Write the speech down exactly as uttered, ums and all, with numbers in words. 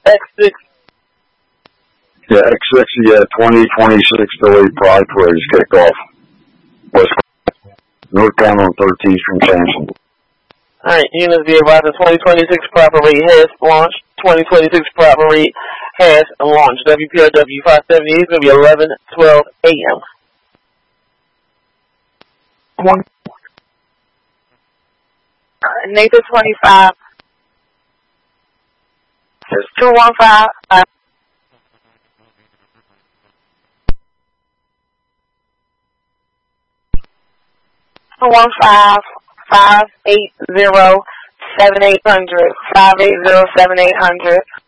X six. Yeah, X six, yeah, twenty twenty-six Philly Pride Parade is kicked off. West Northbound on thirteenth from Sampson. Alright, units be advised the twenty twenty-six Pride Parade has launched. twenty twenty-six Pride Parade has launched. W P R W five seventy is going to be eleven twelve a m One. Nathan twenty-five. It's two one five. Uh, two one five, five eight zero, seven eight hundred. five eight zero, seven eight hundred.